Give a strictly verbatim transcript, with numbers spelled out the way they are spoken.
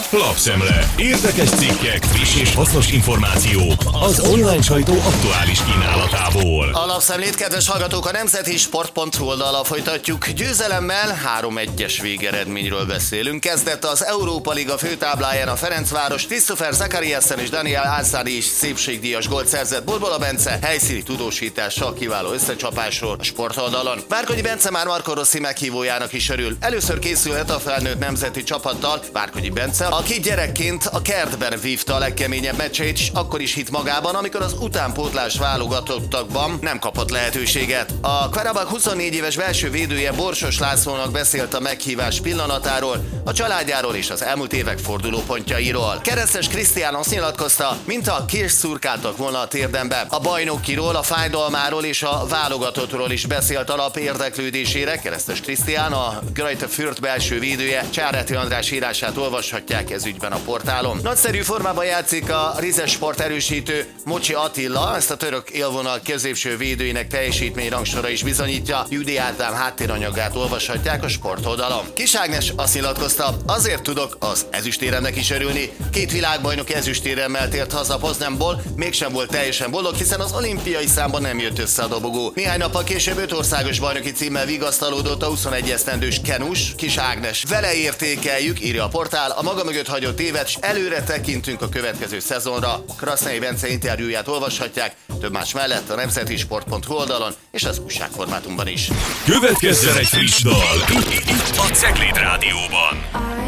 Lapszemle. Érdekes cikkek, friss és hasznos információk az online sajtó aktuális kínálatából. A lapszemlét, kedves hallgatók, a nemzeti sport pont hu oldalra folytatjuk. Győzelemmel három egyes végeredményről beszélünk. Kezdett az Európa Liga főtábláján a Ferencváros. Christopher Zakariasen és Daniel Álszári is szépségdíjas gólt szerzett. Borbola Bence helyszíni tudósítással kiváló összecsapásról a sportoldalon. Várkonyi Bence már Marco Rossi meghívójának is örül. Először készülhet a felnőtt nemzeti csapattal. Várkonyi Bence, aki gyerekként a kertben vívta a legkeményebb meccseit, és akkor is hitt magában, amikor az utánpótlás válogatottakban nem kapott lehetőséget. A Qarabag huszonnégy éves belső védője Borsos Lászlónak beszélt a meghívás pillanatáról, a családjáról és az elmúlt évek fordulópontjairól. Keresztes Krisztián azt nyilatkozta, mintha kirst szurkáltak volna a térdembe. A bajnokiról, a fájdalmáról és a válogatottról is beszélt alap érdeklődésére. Keresztes Krisztián, a Greuther Fürth belső védője, Csáreti András írását olvashatják ez ügyben a portálon. Nagyszerű formában játszik a Rizesport erősítő Mocsi Attila, ezt a török élvonal középső védőinek teljesítmény rangsora is bizonyítja. Júdi Ádám háttéranyagát olvashatják a sportoldalon. Kis Ágnes azt nyilatkozta, azért tudok az ezüstéremnek is örülni. Két világbajnok ezüstéremmel tért haza Poznanból, mégsem volt teljesen boldog, hiszen az olimpiai számban nem jött össze a dobogó. Néhány nappal később öt országos bajnoki címmel vigasztalódott a huszonegy esztendős Kenus, Kis Ágnes. Vele értékeljük, írja a portál, a maga mögött hagyott évet, és előre tekintünk a következő szezonra. Krasznai Bence interjúját olvashatják, több más mellett a nemzeti sport pont hu oldalon és az újságformátumban is. Következzen egy friss dal itt a Cegléd Rádióban.